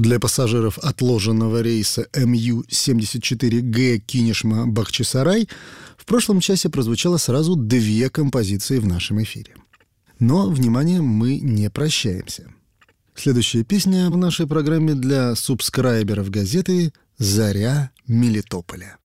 Для пассажиров отложенного рейса МЮ-74Г Кинешма-Бахчисарай в прошлом часе прозвучало сразу 2 композиции в нашем эфире. Но, внимание, мы не прощаемся. Следующая песня в нашей программе для субскрайберов газеты «Заря Мелитополя».